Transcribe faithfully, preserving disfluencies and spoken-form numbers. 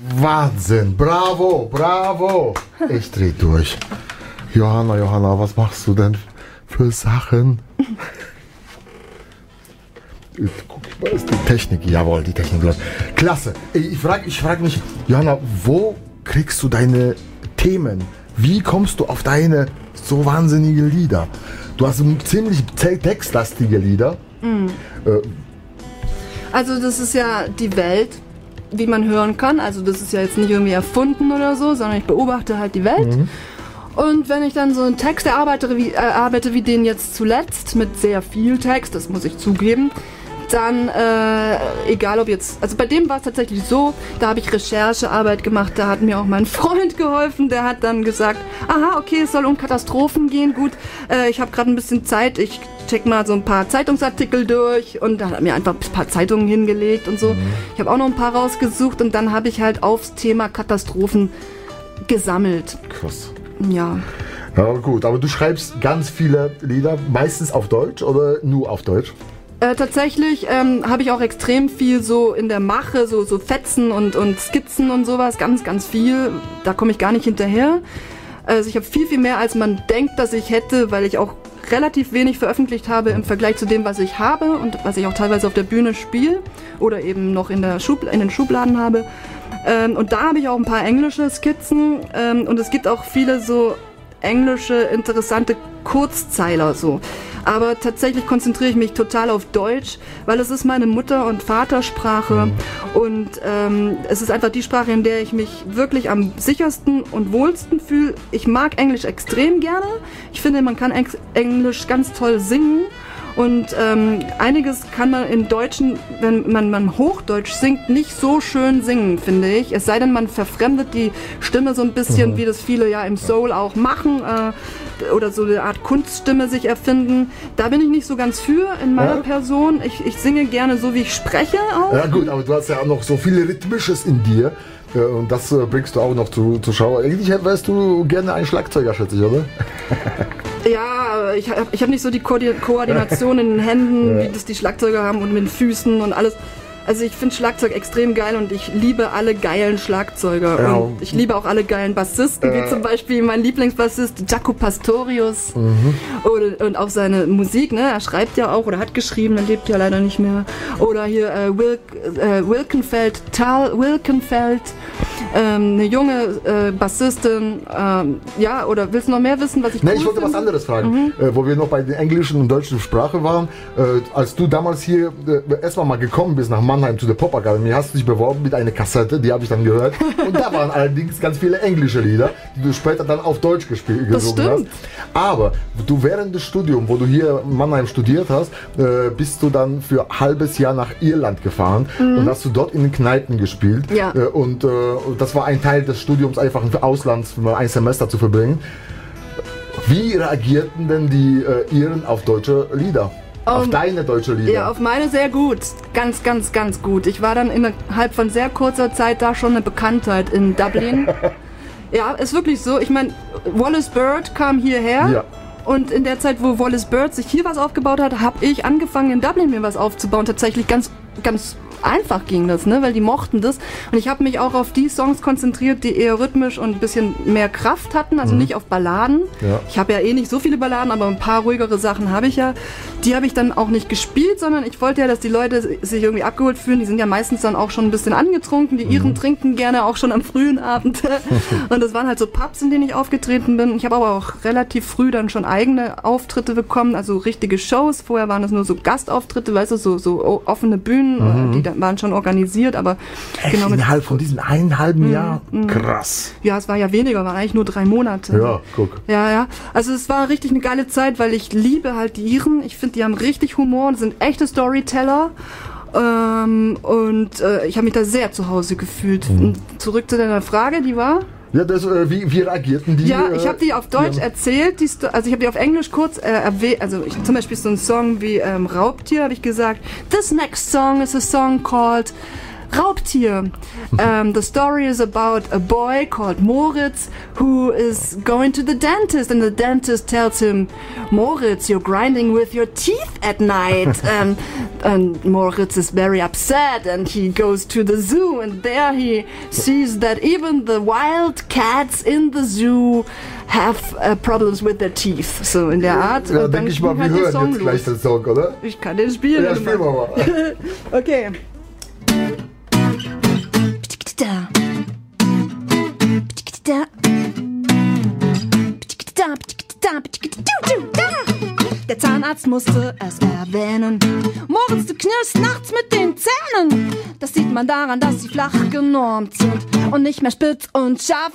Wahnsinn, bravo, bravo. Ich dreh durch. Johanna, Johanna, was machst du denn für Sachen? Guck ich mal, ist die Technik, jawohl, die Technik läuft. Klasse. Ich frage ich frag mich, Johanna, wo kriegst du deine Themen? Wie kommst du auf deine so wahnsinnige Lieder? Du hast ziemlich textlastige Lieder. Mhm. Äh, also das ist ja die Welt, wie man hören kann. Also das ist ja jetzt nicht irgendwie erfunden oder so, sondern ich beobachte halt die Welt. Mhm. Und wenn ich dann so einen Text erarbeite wie, erarbeite wie den jetzt zuletzt, mit sehr viel Text, das muss ich zugeben, dann, äh, egal ob jetzt, also bei dem war es tatsächlich so, da habe ich Recherchearbeit gemacht, da hat mir auch mein Freund geholfen, der hat dann gesagt, aha, okay, es soll um Katastrophen gehen, gut, äh, ich habe gerade ein bisschen Zeit, ich check mal so ein paar Zeitungsartikel durch und da hat er mir einfach ein paar Zeitungen hingelegt und so. Mhm. Ich habe auch noch ein paar rausgesucht und dann habe ich halt aufs Thema Katastrophen gesammelt. Krass. Ja. Ja, gut, aber du schreibst ganz viele Lieder, meistens auf Deutsch oder nur auf Deutsch? Äh, tatsächlich ähm, habe ich auch extrem viel so in der Mache, so, so Fetzen und, und Skizzen und sowas, ganz, ganz viel. Da komme ich gar nicht hinterher. Also ich habe viel, viel mehr, als man denkt, dass ich hätte, weil ich auch relativ wenig veröffentlicht habe im Vergleich zu dem, was ich habe und was ich auch teilweise auf der Bühne spiele oder eben noch in, der Schubl- in den Schubladen habe. Ähm, und da habe ich auch ein paar englische Skizzen ähm, und es gibt auch viele so englische, interessante Kurzzeiler so. Aber tatsächlich konzentriere ich mich total auf Deutsch, weil es ist meine Mutter- und Vatersprache mhm. und ähm, es ist einfach die Sprache, in der ich mich wirklich am sichersten und wohlsten fühle. Ich mag Englisch extrem gerne. Ich finde, man kann Englisch ganz toll singen. Und ähm, einiges kann man im Deutschen, wenn man, man Hochdeutsch singt, nicht so schön singen, finde ich. Es sei denn, man verfremdet die Stimme so ein bisschen, mhm. wie das viele ja im Soul auch machen, äh, oder so eine Art Kunststimme sich erfinden. Da bin ich nicht so ganz für in meiner ja. Person. Ich, ich singe gerne so, wie ich spreche auch. Ja gut, aber du hast ja auch noch so viel Rhythmisches in dir. Und das äh, bringst du auch noch zu, zu Schau. Eigentlich wärst du gerne ein Schlagzeuger, schätze ich, oder? Ja, ich habe ich hab nicht so die Ko- Koordination in den Händen, ja. wie das die Schlagzeuger haben und mit den Füßen und alles. Also ich finde Schlagzeug extrem geil und ich liebe alle geilen Schlagzeuger. Ja. Und ich liebe auch alle geilen Bassisten, äh. wie zum Beispiel mein Lieblingsbassist Jaco Pastorius. Mhm. Oder, und auch seine Musik, ne? Er schreibt ja auch oder hat geschrieben, er lebt ja leider nicht mehr. Oder hier äh, Wilk, äh, Wilkenfeld, Tal Wilkenfeld, ähm, eine junge äh, Bassistin. Ähm, ja, oder willst du noch mehr wissen, was ich Nee, cool ich wollte finde? was anderes fragen. Mhm. Äh, wo wir noch bei der englischen und deutschen Sprache waren. Äh, als du damals hier äh, erstmal mal gekommen bist nach Mannheim zu der Popakademie, hast du dich beworben mit einer Kassette, die habe ich dann gehört. Und da waren allerdings ganz viele englische Lieder, die du später dann auf Deutsch gespielt gesungen hast. Aber du während des Studiums, wo du hier in Mannheim studiert hast, äh, bist du dann für ein halbes Jahr nach Irland gefahren mhm. und hast du dort in den Kneipen gespielt. Ja. Äh, und äh, das war ein Teil des Studiums, einfach für Auslands für ein Semester zu verbringen. Wie reagierten denn die äh, Iren auf deutsche Lieder? Auf um, deine deutsche Lieder? Ja, auf meine sehr gut. Ganz, ganz, ganz gut. Ich war dann innerhalb von sehr kurzer Zeit da schon eine Bekanntheit in Dublin. Ja, ist wirklich so. Ich meine, Wallace Bird kam hierher. Ja. Und in der Zeit, wo Wallace Bird sich hier was aufgebaut hat, habe ich angefangen in Dublin mir was aufzubauen. Tatsächlich ganz, ganz einfach ging das, ne? Weil die mochten das. Und ich habe mich auch auf die Songs konzentriert, die eher rhythmisch und ein bisschen mehr Kraft hatten, also mhm. nicht auf Balladen. Ja. Ich habe ja eh nicht so viele Balladen, aber ein paar ruhigere Sachen habe ich ja. Die habe ich dann auch nicht gespielt, sondern ich wollte ja, dass die Leute sich irgendwie abgeholt fühlen. Die sind ja meistens dann auch schon ein bisschen angetrunken. Die Iren mhm. trinken gerne auch schon am frühen Abend. Und das waren halt so Pubs, in denen ich aufgetreten bin. Ich habe aber auch relativ früh dann schon eigene Auftritte bekommen, also richtige Shows. Vorher waren das nur so Gastauftritte, weißt du, so, so offene Bühnen, mhm. die waren schon organisiert, aber Echt? Genau mit innerhalb von diesen einen halben mm, Jahr? Mm. Krass. Ja, es war ja weniger, waren eigentlich nur drei Monate. Ja, guck. Ja, ja. Also es war richtig eine geile Zeit, weil ich liebe halt die Iren. Ich finde, die haben richtig Humor und sind echte Storyteller. Ähm, und äh, ich habe mich da sehr zu Hause gefühlt. Mhm. Zurück zu deiner Frage, die war? Ja, das, äh, wie, wie reagierten die? Ja, ich habe die auf Deutsch ja. erzählt, die Sto- also ich habe die auf Englisch kurz äh, erwähnt, also ich, zum Beispiel so ein Song wie ähm, Raubtier, habe ich gesagt, this next song is a song called Raubtier. Um, the story is about a boy called Moritz who is going to the dentist, and the dentist tells him, Moritz, you're grinding with your teeth at night. um, and Moritz is very upset, and he goes to the zoo, and there he sees that even the wild cats in the zoo have uh, problems with their teeth. So in der Art. Ja, denke ich mal, wir halt hören Song jetzt gleich den Song, oder? Ich kann den spielen. Ja, spielen wir mal. Okay. Der Zahnarzt musste es erwähnen. Moritz, du knirschst nachts mit den Zähnen. Das sieht man daran, dass sie flach genormt sind und nicht mehr spitz und scharf